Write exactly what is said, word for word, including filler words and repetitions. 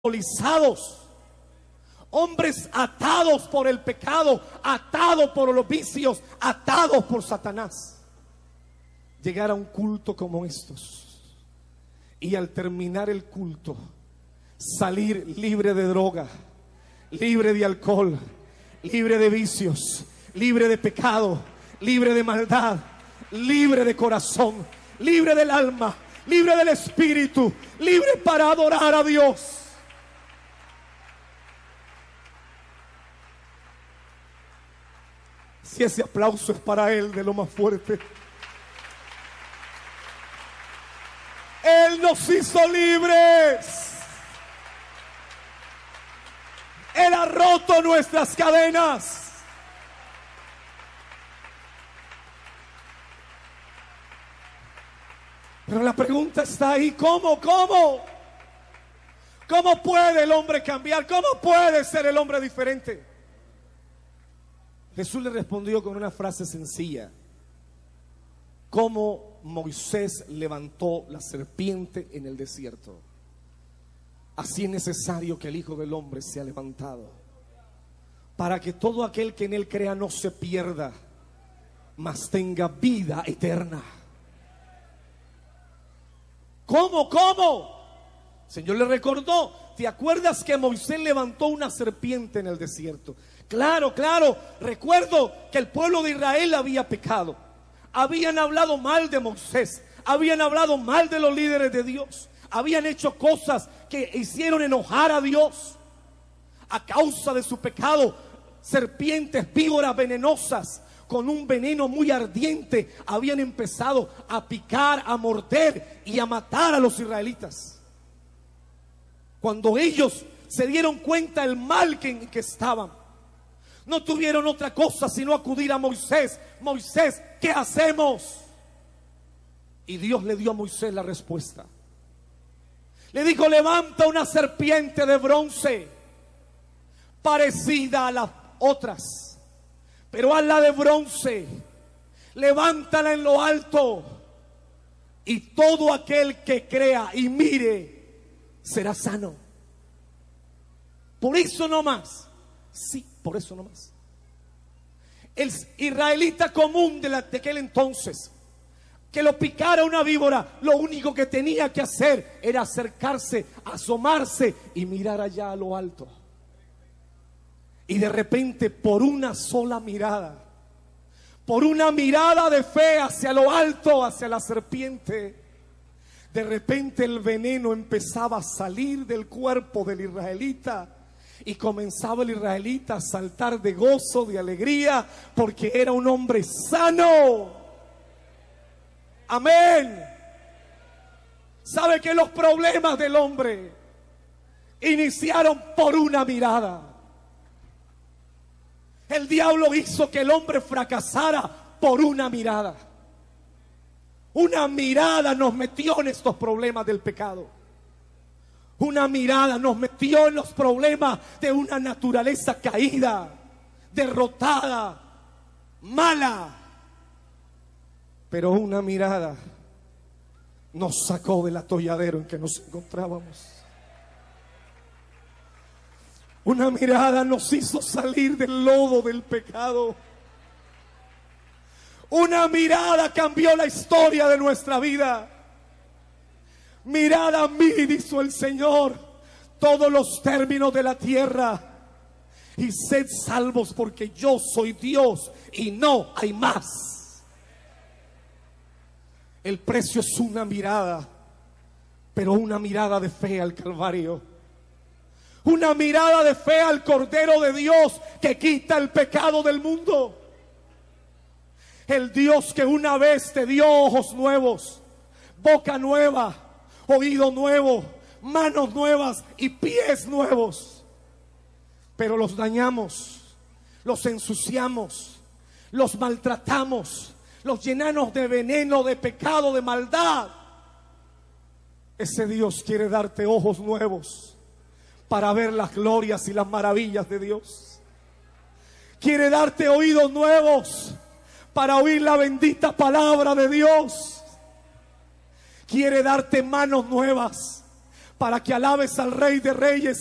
alcoholizados, hombres atados por el pecado, atados por los vicios, atados por Satanás. Llegar a un culto como estos y al terminar el culto salir libre de droga, libre de alcohol, libre de vicios, libre de pecado, libre de maldad, libre de corazón, libre del alma, libre del espíritu, libre para adorar a Dios. Si ese aplauso es para Él, de lo más fuerte. Él nos hizo libres. Él ha roto nuestras cadenas. Pero la pregunta está ahí: ¿cómo? ¿Cómo? ¿Cómo puede el hombre cambiar? ¿Cómo puede ser el hombre diferente? Jesús le respondió con una frase sencilla: como Moisés levantó la serpiente en el desierto, así es necesario que el Hijo del Hombre sea levantado, para que todo aquel que en él crea no se pierda, mas tenga vida eterna. ¿Cómo? ¿Cómo? El Señor le recordó: ¿te acuerdas que Moisés levantó una serpiente en el desierto? Claro, claro, recuerdo que el pueblo de Israel había pecado. Habían hablado mal de Moisés, habían hablado mal de los líderes de Dios, habían hecho cosas que hicieron enojar a Dios. A causa de su pecado, serpientes, víboras venenosas con un veneno muy ardiente habían empezado a picar, a morder y a matar a los israelitas. Cuando ellos se dieron cuenta del mal que, en que estaban, no tuvieron otra cosa sino acudir a Moisés. Moisés, ¿qué hacemos? Y Dios le dio a Moisés la respuesta. Le dijo: levanta una serpiente de bronce parecida a las otras, pero hazla de bronce, levántala en lo alto, y todo aquel que crea y mire será sano. Por eso no más. Sí, por eso no más. El israelita común de, la, de aquel entonces, que lo picara una víbora, lo único que tenía que hacer era acercarse, asomarse y mirar allá a lo alto. Y de repente, por una sola mirada, por una mirada de fe hacia lo alto, hacia la serpiente, de repente el veneno empezaba a salir del cuerpo del israelita. Y comenzaba el israelita a saltar de gozo, de alegría, porque era un hombre sano. Amén. ¿Sabe que los problemas del hombre iniciaron por una mirada? El diablo hizo que el hombre fracasara por una mirada. Una mirada nos metió en estos problemas del pecado. Una mirada nos metió en los problemas de una naturaleza caída, derrotada, mala. Pero una mirada nos sacó del atolladero en que nos encontrábamos. Una mirada nos hizo salir del lodo del pecado. Una mirada cambió la historia de nuestra vida. Mirad a mí, dijo el Señor, todos los términos de la tierra, y sed salvos, porque yo soy Dios y no hay más. El precio es una mirada, pero una mirada de fe al Calvario. Una mirada de fe al Cordero de Dios que quita el pecado del mundo. El Dios que una vez te dio ojos nuevos, boca nueva, oído nuevo, manos nuevas y pies nuevos. Pero los dañamos, los ensuciamos, los maltratamos, los llenamos de veneno, de pecado, de maldad. Ese Dios quiere darte ojos nuevos para ver las glorias y las maravillas de Dios. Quiere darte oídos nuevos para oír la bendita palabra de Dios. Quiere darte manos nuevas para que alabes al Rey de Reyes